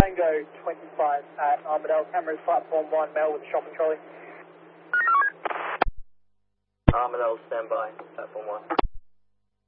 Tango 25 at Armadale, cameras platform 1, Mel with the shopping trolley. Armadale, stand by, platform 1.